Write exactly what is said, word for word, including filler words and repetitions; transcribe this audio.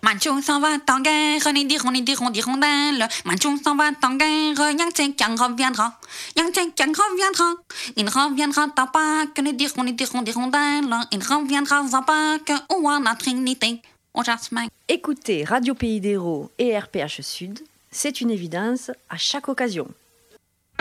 Manchou s'en va en guerre, on dit on dit on dit rondelle. Manchou s'en va en guerre, Yang Tse-Kiang reviendra. Yang Tse-Kiang reviendra. Il reviendra en Pâques, on dit on dit on dit rondelle. Il reviendra en Pâques ou à la Trinité. Au jasmin. Écoutez Radio Pays d'Hérault et R P H Sud, c'est une évidence à chaque occasion.